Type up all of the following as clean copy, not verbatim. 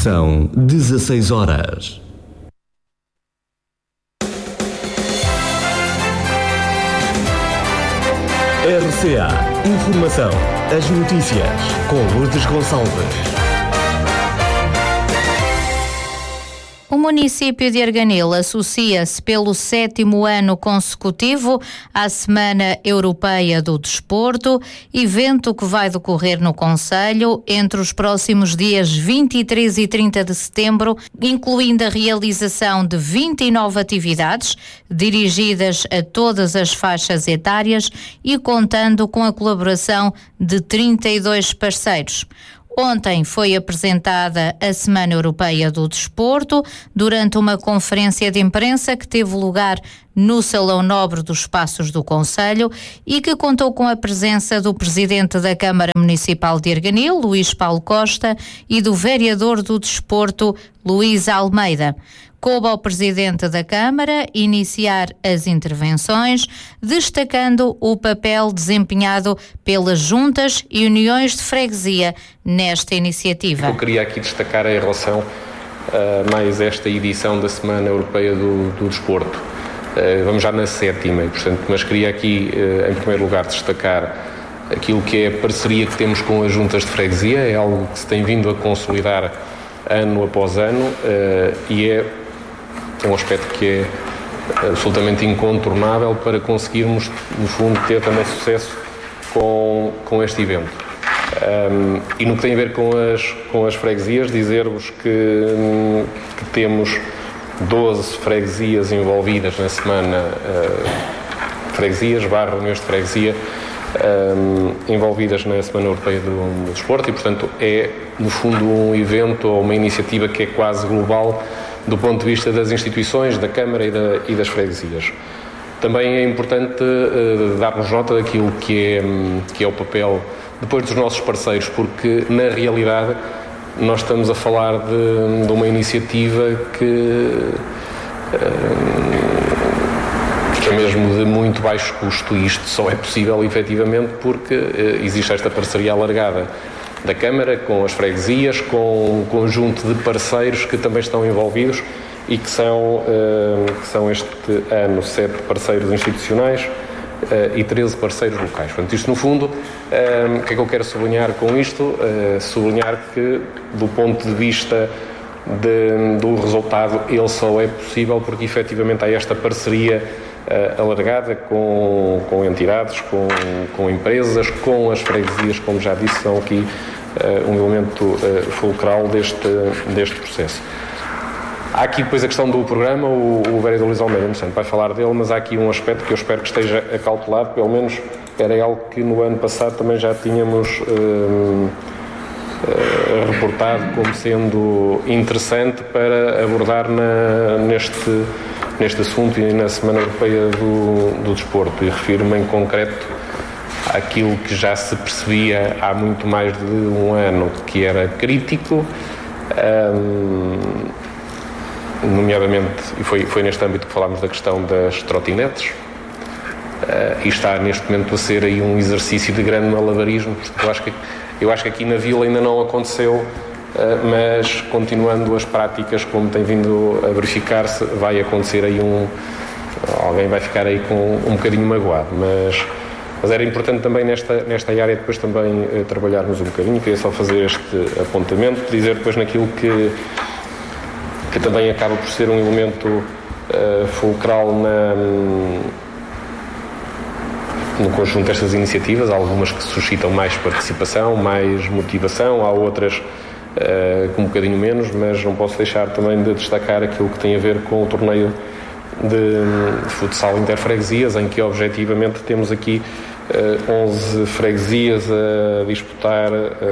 São 16 horas. RCA Informação. As notícias com Lourdes Gonçalves. O município de Arganil associa-se pelo 7º ano consecutivo à Semana Europeia do Desporto, evento que vai decorrer no concelho entre os próximos dias 23 e 30 de setembro, incluindo a realização de 29 atividades dirigidas a todas as faixas etárias e contando com a colaboração de 32 parceiros. Ontem foi apresentada a Semana Europeia do Desporto durante uma conferência de imprensa que teve lugar no Salão Nobre dos Passos do Concelho e que contou com a presença do Presidente da Câmara Municipal de Arganil, Luís Paulo Costa, e do Vereador do Desporto, Luís Almeida. Coube ao Presidente da Câmara iniciar as intervenções, destacando o papel desempenhado pelas juntas e uniões de freguesia nesta iniciativa. Eu queria aqui destacar em relação a mais esta edição da Semana Europeia do Desporto. Vamos já na 7ª, portanto, mas queria aqui, em primeiro lugar, destacar aquilo que é a parceria que temos com as juntas de freguesia. É algo que se tem vindo a consolidar ano após ano e é um aspecto que é absolutamente incontornável para conseguirmos, no fundo, ter também sucesso com este evento. E no que tem a ver com as freguesias, dizer-vos que temos 12 freguesias envolvidas na semana, freguesias, reuniões de freguesia, envolvidas na Semana Europeia do Desporto e, portanto, é, no fundo, um evento ou uma iniciativa que é quase global do ponto de vista das instituições, da Câmara e das freguesias. Também é importante darmos nota daquilo que é o papel depois dos nossos parceiros, porque na realidade nós estamos a falar de uma iniciativa que é mesmo de muito baixo custo, e isto só é possível efetivamente porque existe esta parceria alargada da Câmara com as freguesias, com um conjunto de parceiros que também estão envolvidos e que são este ano 7 parceiros institucionais e 13 parceiros locais. Portanto, isto no fundo, o que é que eu quero sublinhar com isto? Sublinhar que, do ponto de vista do resultado, ele só é possível porque efetivamente há esta parceria alargada com entidades, com empresas, com as freguesias, como já disse, são aqui um elemento fulcral deste processo. Há aqui depois a questão do programa, o vereador Luís Almeida vai falar dele, mas há aqui um aspecto que eu espero que esteja acautelado, pelo menos era algo que no ano passado também já tínhamos reportado como sendo interessante para abordar neste assunto e na Semana Europeia do Desporto, e refiro-me em concreto àquilo que já se percebia há muito mais de um ano que era crítico, nomeadamente, e foi neste âmbito que falámos da questão das trotinetes, e está neste momento a ser aí um exercício de grande malabarismo, porque eu acho que aqui na Vila ainda não aconteceu, mas continuando as práticas como tem vindo a verificar-se, vai acontecer aí alguém vai ficar aí com um bocadinho magoado, mas era importante também nesta área depois também trabalharmos um bocadinho. Queria só fazer este apontamento, dizer depois naquilo que também acaba por ser um elemento fulcral no conjunto destas iniciativas. Há algumas que suscitam mais participação, mais motivação, há outras com um bocadinho menos, mas não posso deixar também de destacar aquilo que tem a ver com o torneio de futsal interfreguesias, em que objetivamente temos aqui 11 freguesias a disputar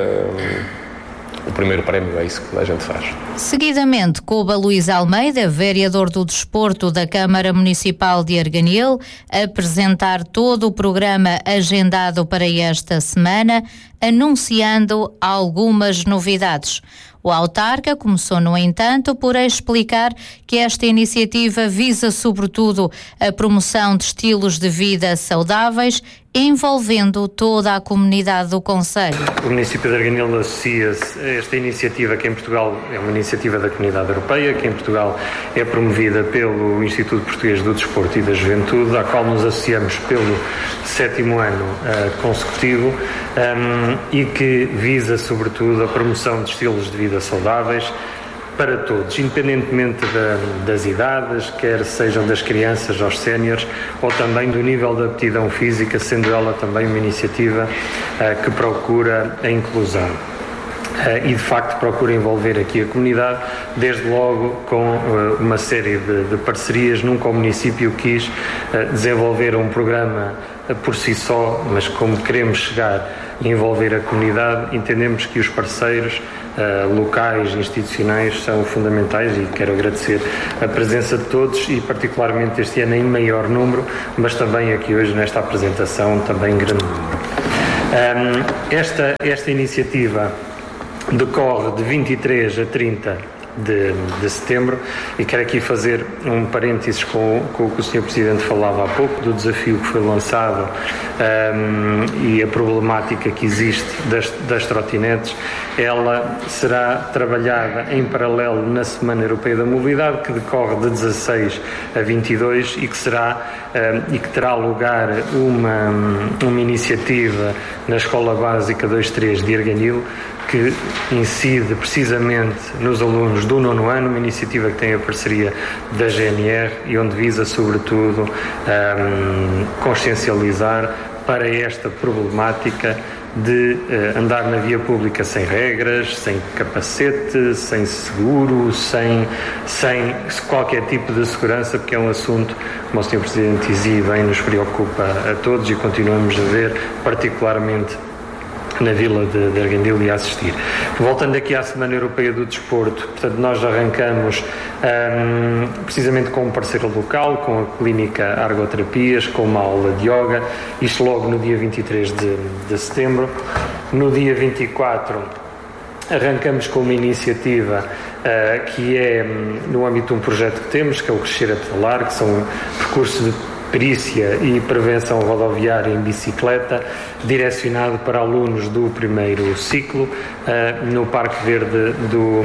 o primeiro prémio. É isso que a gente faz. Seguidamente, coube a Luís Almeida, vereador do Desporto da Câmara Municipal de Arganil, apresentar todo o programa agendado para esta semana, anunciando algumas novidades. O autarca começou, no entanto, por explicar que esta iniciativa visa, sobretudo, a promoção de estilos de vida saudáveis envolvendo toda a comunidade do concelho. O município de Arganil associa-se a esta iniciativa, que em Portugal é uma iniciativa da Comunidade Europeia, que em Portugal é promovida pelo Instituto Português do Desporto e da Juventude, à qual nos associamos pelo 7º ano consecutivo, e que visa sobretudo a promoção de estilos de vida saudáveis para todos, independentemente das idades, quer sejam das crianças aos séniores, ou também do nível de aptidão física, sendo ela também uma iniciativa que procura a inclusão. E de facto procura envolver aqui a comunidade, desde logo com uma série de parcerias. Nunca o município quis desenvolver um programa por si só, mas como queremos chegar e envolver a comunidade, entendemos que os parceiros locais e institucionais são fundamentais, e quero agradecer a presença de todos, e particularmente este ano em maior número, mas também aqui hoje nesta apresentação também em grande número. Esta iniciativa decorre de 23 a 30 de setembro, e quero aqui fazer um parênteses com o que o Sr. Presidente falava há pouco, do desafio que foi lançado e a problemática que existe das trotinetes. Ela será trabalhada em paralelo na Semana Europeia da Mobilidade, que decorre de 16 a 22 e que terá lugar uma iniciativa na Escola Básica 2-3 de Arganil, que incide precisamente nos alunos do 9º ano, uma iniciativa que tem a parceria da GNR e onde visa, sobretudo, consciencializar para esta problemática de andar na via pública sem regras, sem capacete, sem seguro, sem qualquer tipo de segurança, porque é um assunto, como o Sr. Presidente dizia e bem, nos preocupa a todos, e continuamos a ver, particularmente na Vila de Arganil, e a assistir. Voltando aqui à Semana Europeia do Desporto, portanto, nós arrancamos precisamente com um parceiro local, com a Clínica Argoterapias, com uma aula de yoga, isto logo no dia 23 de setembro. No dia 24 arrancamos com uma iniciativa que é no âmbito de um projeto que temos, que é o Crescer a Pedalar, que são percursos de perícia e prevenção rodoviária em bicicleta, direcionado para alunos do primeiro ciclo, no Parque Verde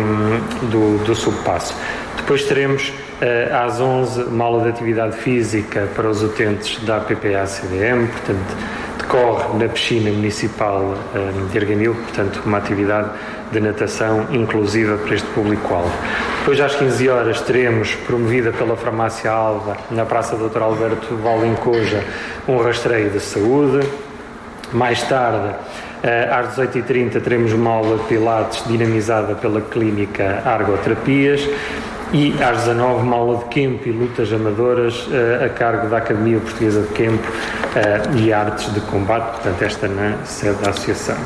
do Subpasso. Depois teremos às 11 uma aula de atividade física para os utentes da PPA-CDM, portanto decorre na piscina municipal de Arganil, portanto uma atividade de natação inclusiva para este público-alvo. Depois às 15 horas teremos, promovida pela Farmácia Alva, na Praça Dr. Alberto Valencoja, um rastreio de saúde. Mais tarde, às 18h30, teremos uma aula de pilates dinamizada pela Clínica Argoterapias, e às 19h uma aula de Kempo e lutas amadoras a cargo da Academia Portuguesa de Kempo e Artes de Combate, portanto esta na sede da Associação.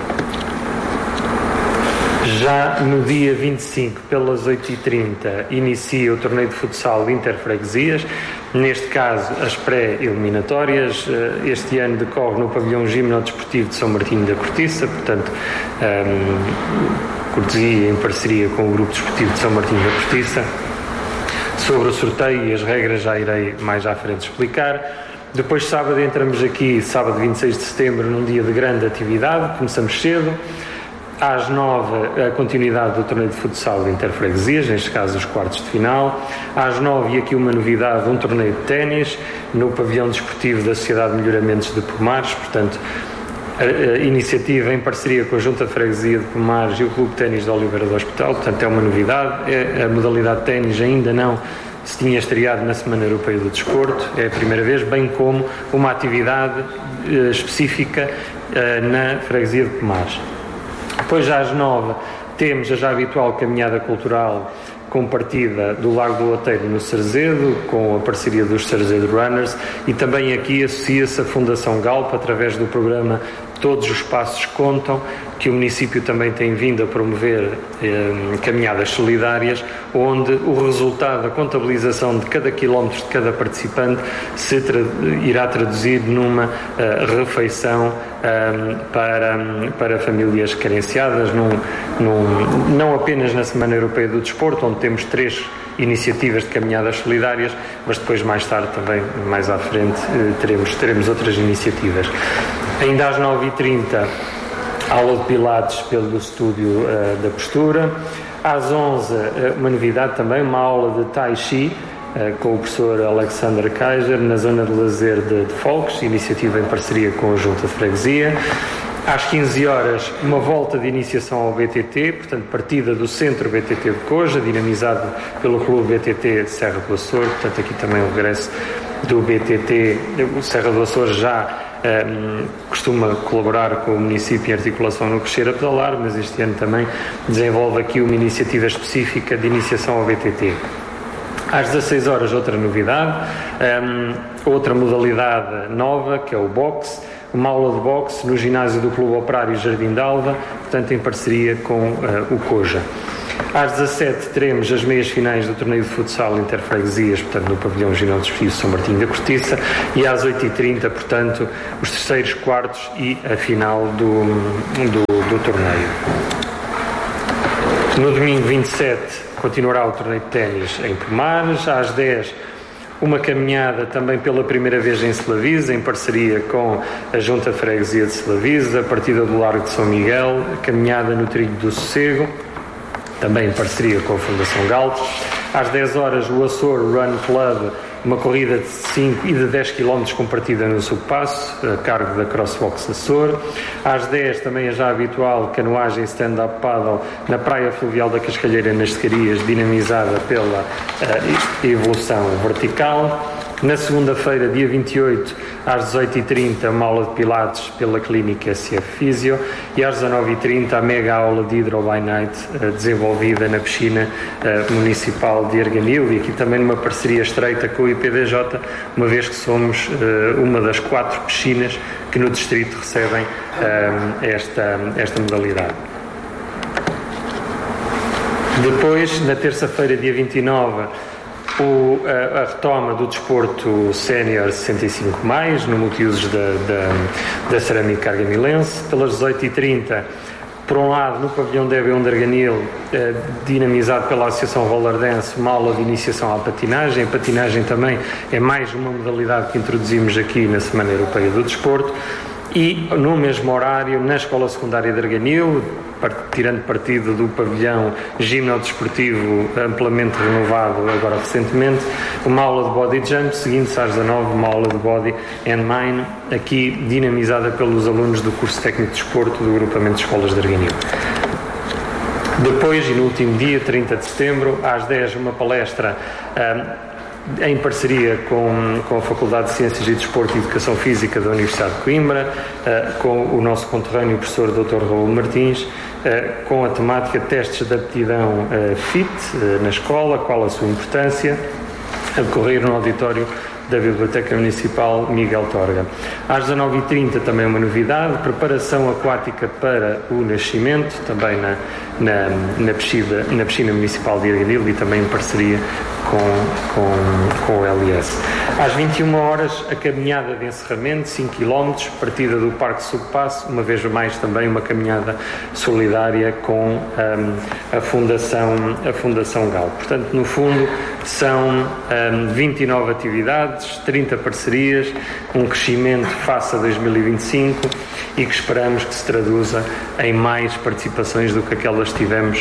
Já no dia 25, pelas 8h30, inicia o torneio de futsal de interfreguesias, neste caso as pré-eliminatórias. Este ano decorre no pavilhão gimnodesportivo de São Martinho da Cortiça, portanto cortesia em parceria com o Grupo Desportivo de São Martinho da Cortiça. Sobre o sorteio e as regras já irei mais à frente explicar. Depois, sábado, entramos aqui, sábado 26 de setembro, num dia de grande atividade. Começamos cedo. Às 9, a continuidade do torneio de futsal de interfreguesias, neste caso os quartos de final. Às 9, e aqui uma novidade, um torneio de ténis no pavilhão desportivo da Sociedade de Melhoramentos de Pomares, portanto a iniciativa em parceria com a Junta de Freguesia de Pomares e o Clube de Ténis de Oliveira do Hospital, portanto é uma novidade. A modalidade de ténis ainda não se tinha estreado na Semana Europeia do Desporto, é a primeira vez, bem como uma atividade específica na Freguesia de Pomares. Depois, às 9, temos a já habitual caminhada cultural com partida do Lago do Outeiro no Sarzedo, com a parceria dos Sarzedo Runners, e também aqui associa-se a Fundação Galp, através do programa Todos os Passos Contam, que o município também tem vindo a promover caminhadas solidárias, onde o resultado da contabilização de cada quilómetro de cada participante irá traduzir numa refeição para famílias carenciadas, não apenas na Semana Europeia do Desporto, onde temos 3 iniciativas de caminhadas solidárias, mas depois mais tarde também, mais à frente, teremos outras iniciativas. Ainda às 9h30, aula de Pilates pelo Estúdio da Postura. Às 11, uma novidade também, uma aula de Tai Chi com o professor Alexander Kaiser na zona de lazer de Folques, iniciativa em parceria com a Junta de Freguesia. Às 15 horas, uma volta de iniciação ao BTT, portanto, partida do Centro BTT de Coja, dinamizado pelo Clube BTT Serra do Açor, portanto, aqui também o regresso do BTT. O Serra do Açor já costuma colaborar com o município em articulação no Crescer a Pedalar, mas este ano também desenvolve aqui uma iniciativa específica de iniciação ao BTT. Às 16 horas, outra novidade, outra modalidade nova, que é o boxe, uma aula de boxe no ginásio do Clube Operário Jardim d'Alva, portanto em parceria com o Coja. Às 17 teremos as meias finais do torneio de futsal interfreguesias, portanto no pavilhão Ginão dos Filhos São Martinho da Cortiça, e às 8h30, portanto, os terceiros, quartos e a final do torneio. No domingo 27 continuará o torneio de ténis em Pomares. Às 10, uma caminhada também pela primeira vez em Celavise, em parceria com a Junta de Freguesia de Celavise, a partida do Largo de São Miguel, caminhada no Trilho do Sossego, também em parceria com a Fundação Galp. Às 10 horas, o Açor Run Club, uma corrida de 5 e de 10 km com partida no Subpasso, a cargo da Crossbox Açor. Às 10, também é já habitual, canoagem stand-up paddle na Praia Fluvial da Cascalheira, nas Secarias, dinamizada pela evolução vertical. Na segunda-feira, dia 28, às 18h30, uma aula de Pilates pela Clínica SF Físio, e às 19h30, a mega aula de Hydro by Night, desenvolvida na piscina municipal de Arganil, e aqui também numa parceria estreita com o IPDJ, uma vez que somos uma das 4 piscinas que no distrito recebem esta modalidade. Depois, na terça-feira, dia 29, a retoma do desporto sénior 65+, no multiusos da Cerâmica Arganilense, pelas 18h30, por um lado, no pavilhão de EB1 de Arganil, dinamizado pela Associação Roller Dance, uma aula de iniciação à patinagem. A patinagem também é mais uma modalidade que introduzimos aqui na Semana Europeia do Desporto. E no mesmo horário, na Escola Secundária de Arganil, tirando partido do pavilhão gimnodesportivo amplamente renovado agora recentemente, uma aula de body jump, seguindo-se às 19, uma aula de body and mine, aqui dinamizada pelos alunos do curso técnico de desporto do agrupamento de escolas de Arganil. Depois, e no último dia, 30 de setembro, às 10, uma palestra em parceria com a Faculdade de Ciências e Desporto e Educação Física da Universidade de Coimbra, com o nosso conterrâneo professor Dr. Raul Martins, com a temática testes de aptidão FIT na escola, qual a sua importância, a decorrer no auditório da Biblioteca Municipal Miguel Torga. Às 19h30 também uma novidade, preparação aquática para o nascimento, também na piscina municipal de Arganil, e também em parceria com o LS. Às 21 horas, a caminhada de encerramento, 5 km, partida do Parque Subpasso, uma vez mais também uma caminhada solidária com a Fundação Gal. Portanto, no fundo, são 29 atividades, 30 parcerias, um crescimento face a 2025 e que esperamos que se traduza em mais participações do que aquelas que tivemos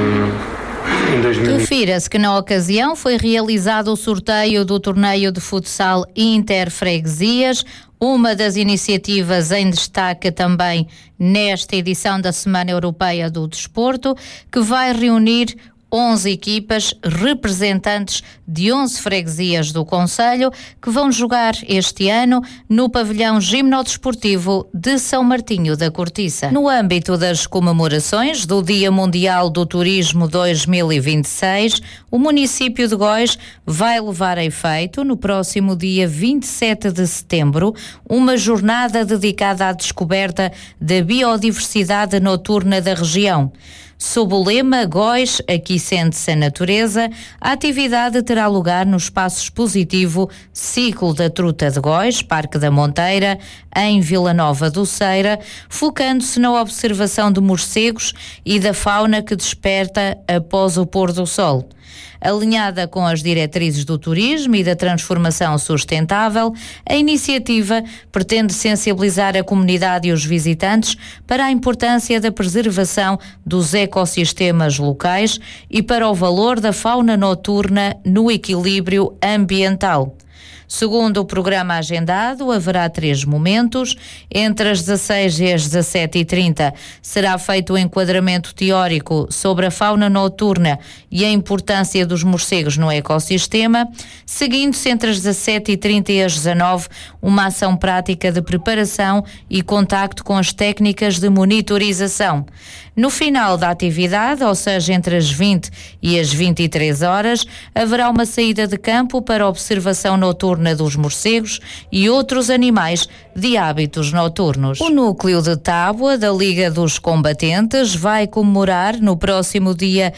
em 2020. Refira-se que na ocasião foi realizado o sorteio do torneio de futsal Interfreguesias, uma das iniciativas em destaque também nesta edição da Semana Europeia do Desporto, que vai reunir 11 equipas representantes de 11 freguesias do concelho que vão jogar este ano no pavilhão gimnodesportivo de São Martinho da Cortiça. No âmbito das comemorações do Dia Mundial do Turismo 2026, o município de Góis vai levar a efeito, no próximo dia 27 de setembro, uma jornada dedicada à descoberta da biodiversidade noturna da região. Sob o lema Góis, aqui sente-se a natureza, a atividade terá lugar no espaço expositivo Ciclo da Truta de Góis, Parque da Monteira, em Vila Nova do Ceira, focando-se na observação de morcegos e da fauna que desperta após o pôr do sol. Alinhada com as diretrizes do turismo e da transformação sustentável, a iniciativa pretende sensibilizar a comunidade e os visitantes para a importância da preservação dos ecossistemas locais e para o valor da fauna noturna no equilíbrio ambiental. Segundo o programa agendado, haverá 3 momentos. Entre as 16 e as 17h30 será feito o enquadramento teórico sobre a fauna noturna e a importância dos morcegos no ecossistema, seguindo-se entre as 17h30 e as 19h uma ação prática de preparação e contacto com as técnicas de monitorização. No final da atividade, ou seja, entre as 20 e as 23 horas, haverá uma saída de campo para observação noturna dos morcegos e outros animais de hábitos noturnos. O núcleo de Tábua da Liga dos Combatentes vai comemorar no próximo dia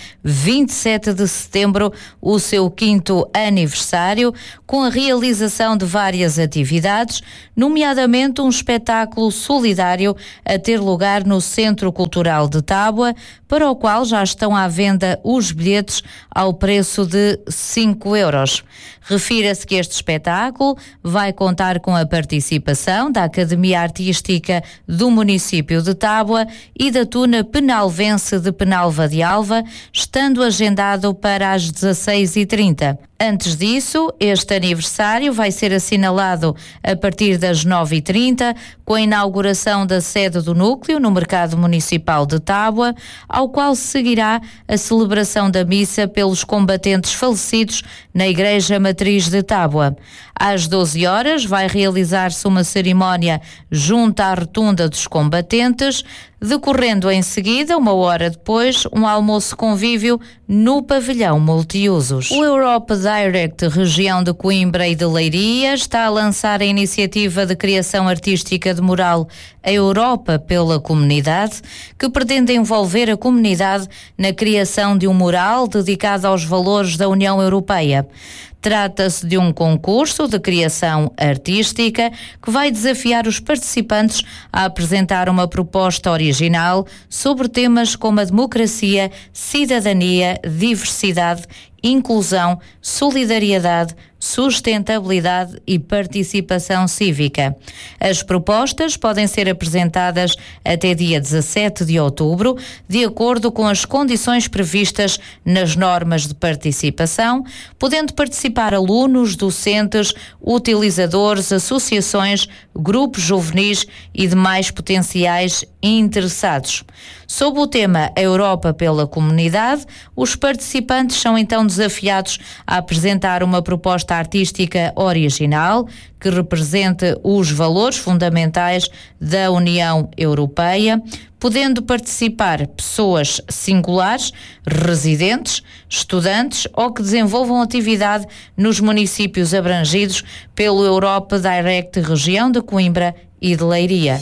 27 de setembro o seu 5º aniversário, com a realização de várias atividades, nomeadamente um espetáculo solidário a ter lugar no Centro Cultural de Tábua, para o qual já estão à venda os bilhetes ao preço de 5 euros. Refira-se que este espetáculo vai contar com a participação da Academia Artística do município de Tábua e da Tuna Penalvense de Penalva de Alva, estando agendado para as 16h30. Antes disso, este aniversário vai ser assinalado a partir das 9h30, com a inauguração da sede do núcleo no Mercado Municipal de Tábua, ao qual seguirá a celebração da missa pelos combatentes falecidos na Igreja Matriz de Tábua. Às 12 horas vai realizar-se uma cerimónia junto à rotunda dos combatentes, decorrendo em seguida, 1 hora depois, um almoço convívio no pavilhão multiusos. O Europe Direct Região de Coimbra e de Leiria está a lançar a iniciativa de criação artística de mural A Europa pela Comunidade, que pretende envolver a comunidade na criação de um mural dedicado aos valores da União Europeia. Trata-se de um concurso de criação artística que vai desafiar os participantes a apresentar uma proposta original sobre temas como a democracia, cidadania, diversidade, inclusão, solidariedade, sustentabilidade e participação cívica. As propostas podem ser apresentadas até dia 17 de outubro, de acordo com as condições previstas nas normas de participação, podendo participar alunos, docentes, utilizadores, associações, grupos juvenis e demais potenciais interessados. Sob o tema Europa pela Comunidade, os participantes são então desafiados a apresentar uma proposta artística original que represente os valores fundamentais da União Europeia, podendo participar pessoas singulares, residentes, estudantes ou que desenvolvam atividade nos municípios abrangidos pelo Europe Direct Região de Coimbra e de Leiria.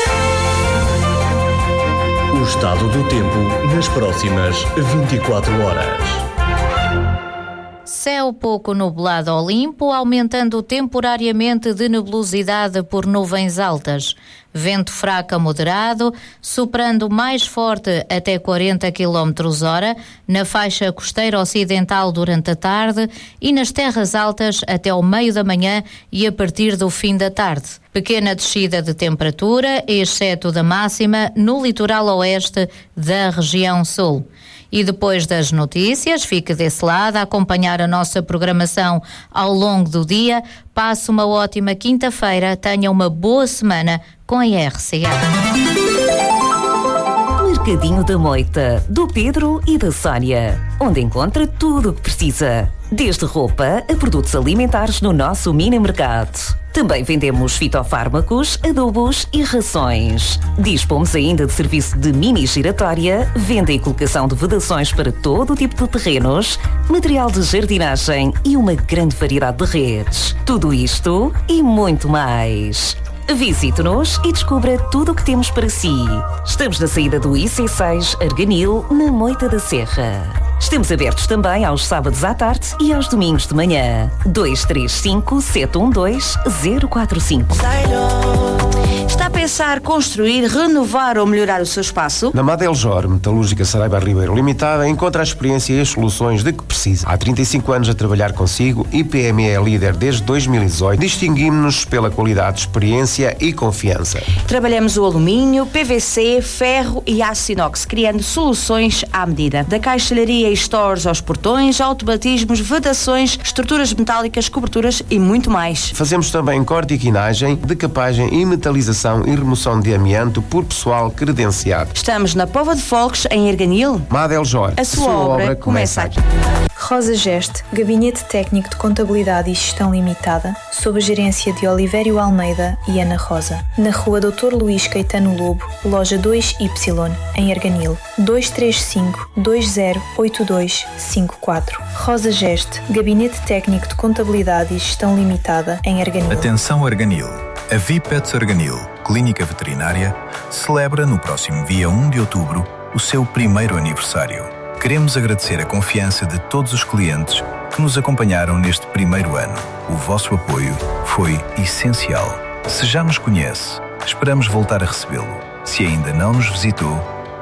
O estado do tempo nas próximas 24 horas. Céu pouco nublado ao limpo, aumentando temporariamente de nebulosidade por nuvens altas. Vento fraco a moderado, soprando mais forte até 40 km/h na faixa costeira ocidental durante a tarde e nas terras altas até ao meio da manhã e a partir do fim da tarde. Pequena descida de temperatura, exceto da máxima, no litoral oeste da região sul. E depois das notícias, fique desse lado a acompanhar a nossa programação ao longo do dia. Passe uma ótima quinta-feira, tenha uma boa semana com a RCA. Mercadinho da Moita, do Pedro e da Sónia, onde encontra tudo o que precisa. Desde roupa a produtos alimentares no nosso mini mercado. Também vendemos fitofármacos, adubos e rações. Dispomos ainda de serviço de mini giratória, venda e colocação de vedações para todo o tipo de terrenos, material de jardinagem e uma grande variedade de redes. Tudo isto e muito mais. Visite-nos e descubra tudo o que temos para si. Estamos na saída do IC6 Arganil, na Moita da Serra. Estamos abertos também aos sábados à tarde e aos domingos de manhã. 235-712-045. Está a pensar construir, renovar ou melhorar o seu espaço? Na Madeljor Metalúrgica Saraiva Ribeiro Limitada encontra a experiência e as soluções de que precisa. Há 35 anos a trabalhar consigo e PME é líder desde 2018. Distinguimos-nos pela qualidade, experiência e confiança. Trabalhamos o alumínio, PVC, ferro e aço inox, criando soluções à medida. Da caixilharia e stores aos portões, automatismos, vedações, estruturas metálicas, coberturas e muito mais. Fazemos também corte e quinagem, decapagem e metalização e remoção de amianto por pessoal credenciado. Estamos na Póvoa de Folques, em Arganil. Madeljor. A sua obra começa aqui. Rosa Geste, Gabinete Técnico de Contabilidade e Gestão Limitada, sob a gerência de Olivério Almeida e Ana Rosa. Na Rua Dr. Luís Caetano Lobo, Loja 2Y, em Arganil. 235-208254. Rosa Geste, Gabinete Técnico de Contabilidade e Gestão Limitada, em Arganil. Atenção Arganil. A VIPETS Arganil, Clínica Veterinária, celebra no próximo dia 1 de outubro o seu primeiro aniversário. Queremos agradecer a confiança de todos os clientes que nos acompanharam neste primeiro ano. O vosso apoio foi essencial. Se já nos conhece, esperamos voltar a recebê-lo. Se ainda não nos visitou,